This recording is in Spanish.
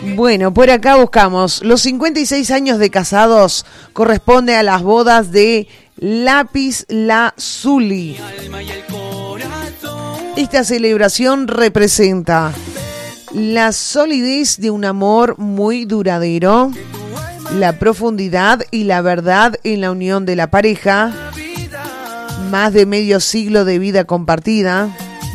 Bueno, por acá buscamos. Los 56 años de casados corresponde a las bodas de Lápiz Lazuli. Esta celebración representa la solidez de un amor muy duradero, la profundidad y la verdad en la unión de la pareja, más de medio siglo de vida compartida,